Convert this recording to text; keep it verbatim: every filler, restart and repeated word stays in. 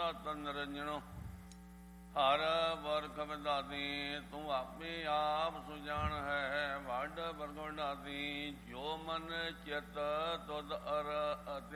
ਦਾਤਾ ਨਿਰੰਜਨੋ ਹਰ ਵਰਖ ਵਿਦਾਤੀ ਤੂੰ ਆਪੇ ਆਪ ਸੁਜਾਨ ਹੈ ਵੱਡ ਵਰਗੋ ਢਾਤੀ ਜੋ ਮਨ ਚਿਤ ਤੁਧ ਅਰ ਅਤੇ